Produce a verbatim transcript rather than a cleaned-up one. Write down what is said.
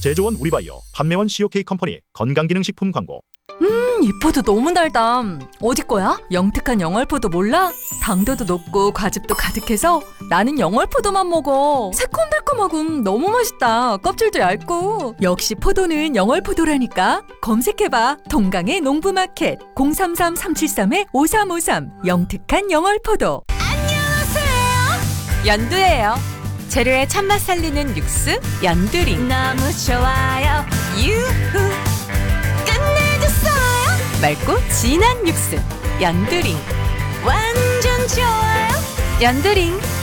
제조원 우리바이오, 판매원 씨오케이 컴퍼니 건강기능식품 광고. 음, 이 포도 너무 달다. 어디 거야? 영특한 영월포도 몰라? 당도도 높고 과즙도 가득해서 나는 영월포도만 먹어. 새콤달콤하고 너무 맛있다. 껍질도 얇고. 역시 포도는 영월포도라니까. 검색해봐. 동강의 농부마켓 공삼삼 삼칠삼 오삼오삼 영특한 영월포도. 연두예요. 재료의 참맛 살리는 육수 연두링. 너무 좋아요. 유후. 끝내줬어요. 맑고 진한 육수 연두링. 완전 좋아요. 연두링.